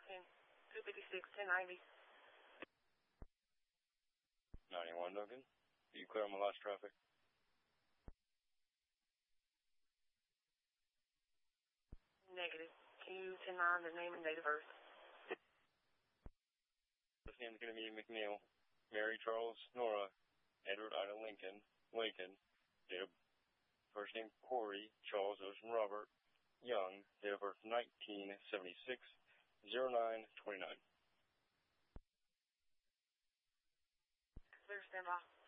10, 256, 1090. 91, Duncan. Are you clear on my last traffic? Negative. Can you 10-9 the name and date of birth? First name is going to be McNeil. Mary Charles Nora. Edward Ida Lincoln. Lincoln. Date of first name Corey. Charles Ocean Robert. Young. Date of birth 1976. 0929. Clear, stand by.